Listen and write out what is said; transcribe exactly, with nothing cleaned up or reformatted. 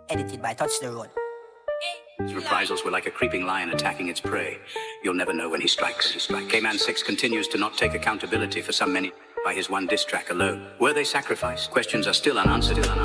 Edited by Touch the Road. His reprisals were like a creeping lion attacking its prey. You'll never know when he strikes. He strikes. K-Man six continues to not take accountability for some many by his one diss track alone. Were they sacrificed? Questions are still unanswered.